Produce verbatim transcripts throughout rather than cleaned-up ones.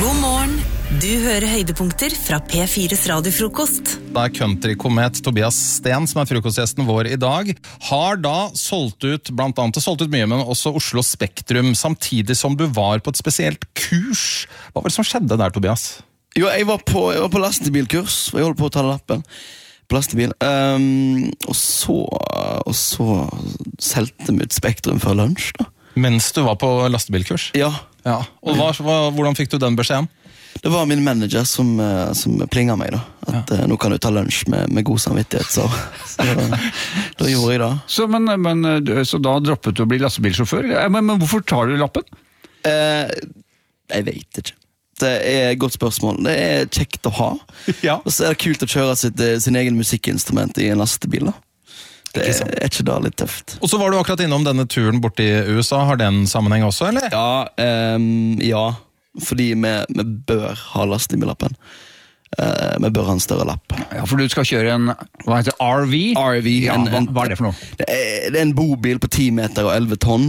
God morgen. Du hører høydepunkter fra P fires radiofrokost. Det er country-komet Tobias Sten som er frokostgjesten vår i dag. Har da solgt ut, blant annet solgt ut mye, men også Oslo Spektrum, samtidig som du var på et spesielt kurs. Hva var det som skjedde der, Tobias? Jo, jeg var på, jeg var på lastebilkurs, og jeg holdt på å ta lappen på lastebil. Um, og så, og så selte vi ut Spektrum før lunsj, da. Mens du var på lastebilkurs? Ja. Ja. Og hva, hva, hvordan fikk du den beskjeden? Det var min manager som, som plinget meg da. At ja. uh, nå kan du ta lunsj med, med god samvittighet, så, så da, da gjorde jeg det. Så, men, men, så da droppet du å bli lastebilsjåfør? Men, men hvorfor tar du lappen? Uh, jeg vet ikke. Det er et godt spørsmål. Det er kjekt å ha. Ja. Og så er det kult å kjøre sitt, sin egen musikkinstrument i en lastebil da. Det er, er ikke da litt tøft. Og så var du akkurat innom denne turen bort i U S A. Har den sammenheng også, eller? Ja, um, ja. Fordi vi, vi bør ha lastebillappen. Uh, vi bør ha en større lapp. Ja, for du skal kjøre en, hva heter det, R V? R V. Ja, en, hva, en, hva er det for noe? Det er, det er en bobil på ti meter og elleve tonn.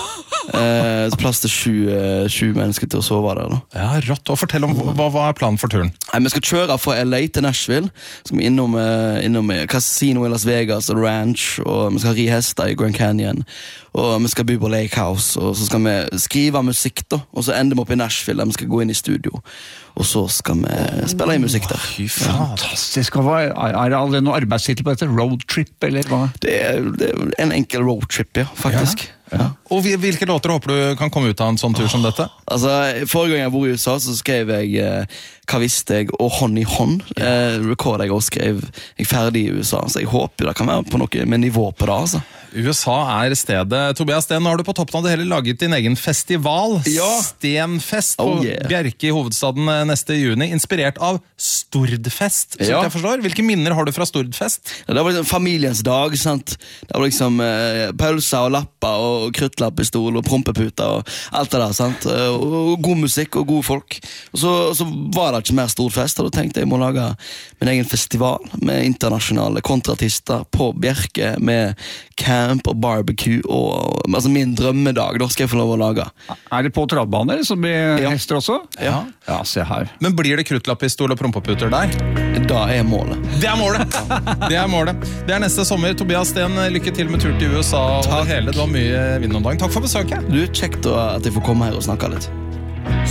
Uh, plass til sju, uh, sju mennesker til å sove der da. Ja, rått. Og fortell om hva, hva er planen for turen? Nei, vi skal kjøre fra L A til Nashville. Så skal vi innom, uh, innom Casino i Las Vegas og Ranch, og vi skal ri hester i Grand Canyon, og vi skal bo på Lake House, og så skal vi skrive musikk da, og så ender vi opp i Nashville der vi skal gå inn i studio, og så skal vi spille i musikk der. Fy faen. Fantastisk. Hva, er, er det aldri noe arbeidstittel på dette? Roadtrip, eller hva? Det er, det er en enkel roadtrip, ja, faktisk. Ja. Ja. Og hvilke låter håper du kan komme ut av en sånn tur som dette? Altså, forrige gang jeg var i U S A, så skrev jeg eh, Hva visste jeg, og Hånd i hånd. Eh, rekordet jeg og skrev jeg ferdig i U S A, så jeg håper det kan være på noe med nivå på det, altså. U S A er stedet. Tobias Sten, nå har du på toppen av det hele laget din egen festival. Ja. Stenfest på Oh, yeah. Bjerke i hovedstaden neste juni, inspirert av Stordfest, så Ja. jeg forstår. Hvilke minner har du fra Stordfest? Det var liksom familiens dag, sant? Det var liksom eh, pølser og lapper og og kruttlapppistol og prompeputer og alt det der, sant? Og, og god musikk og gode folk. Og så, så var det ikke mer stor fest, og da tenkte jeg jeg må lage min egen festival med internasjonale kontrartister på Bjerke, med camp og barbecue, og altså min drømmedag, da skal jeg få lov å lage. Er det på travbaner som blir Ja. hester også? Ja. Ja, se her. Men blir det kruttlapppistol og prompeputer der? Da er målet. Det er målet! Det er målet. Det er neste sommer. Tobias Sten, lykke til med tur til U S A og det hele. Du har mye vinn om dagen. Takk for besøket. Du, kjekt at jeg får komme her og snakke litt.